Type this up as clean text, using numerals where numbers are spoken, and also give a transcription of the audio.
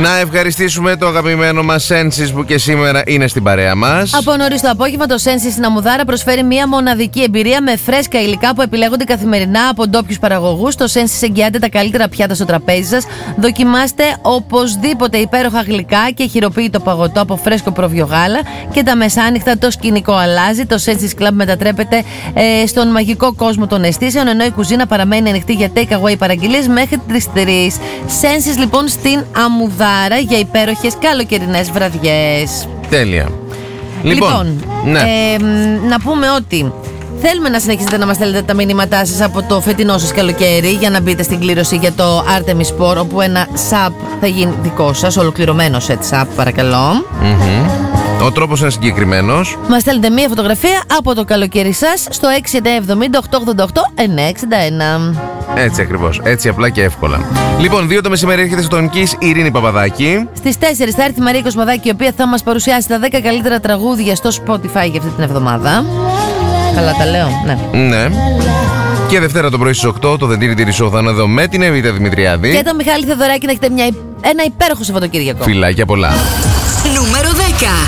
Να ευχαριστήσουμε το αγαπημένο μας Sensis που και σήμερα είναι στην παρέα μας. Από νωρίς το απόγευμα, το Sensis στην Αμμουδάρα προσφέρει μια μοναδική εμπειρία με φρέσκα υλικά που επιλέγονται καθημερινά από ντόπιους παραγωγούς. Το Sensis εγγυάται τα καλύτερα πιάτα στο τραπέζι σας. Δοκιμάστε οπωσδήποτε υπέροχα γλυκά και χειροποίητο παγωτό από φρέσκο προβιογάλα. Και τα μεσάνυχτα το σκηνικό αλλάζει. Το Sensis Club μετατρέπεται στον μαγικό κόσμο των αισθήσεων, ενώ η κουζίνα παραμένει ανοιχτή για take away παραγγελίες μέχρι τις 3. Sensis λοιπόν στην Αμμουδάρα για υπέροχες καλοκαιρινές βραδιές. Τέλεια. Λοιπόν, ναι. Να πούμε ότι θέλουμε να συνεχίσετε να μας στέλνετε τα μηνύματά σας από το φετινό σας καλοκαίρι για να μπείτε στην κλήρωση για το Artemis Sport, όπου ένα SUP θα γίνει δικό σας, ολοκληρωμένο set SUP, παρακαλώ. Ο τρόπος είναι συγκεκριμένος. Μας στέλνετε μία φωτογραφία από το καλοκαίρι σας στο 6970-888-961. Έτσι ακριβώς, έτσι απλά και εύκολα. Λοιπόν, 2 το μεσημέρι έρχεται στο Τονικής η Ειρήνη Παπαδάκη. Στις 4 θα έρθει η Μαρία Κοσμαδάκη, η οποία θα μας παρουσιάσει τα 10 καλύτερα τραγούδια στο Spotify για αυτή την εβδομάδα. Καλά τα λέω, ναι. Ναι. Και Δευτέρα το πρωί στις 8 το Δεντήρι Τυρισό θα είναι εδώ με την Εβίτα Δημητριάδη. Και το Μιχάλη Θεοδωράκη, να έχετε ένα υπέροχο Σαββατοκύριακο. Φιλάκια πολλά. Νούμερο 10.